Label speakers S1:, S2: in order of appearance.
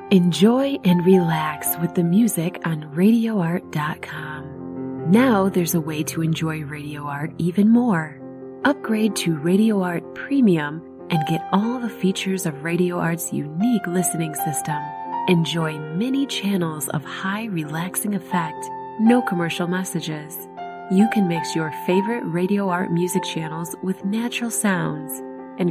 S1: Enjoy and relax with the music on RadioArt.com. Now there's a way to enjoy Radio Art even more. Upgrade to Radio Art Premium and get all the features of Radio Art's unique listening system. Enjoy many channels of high relaxing effect, no commercial messages. You can mix your favorite Radio Art music channels with natural sounds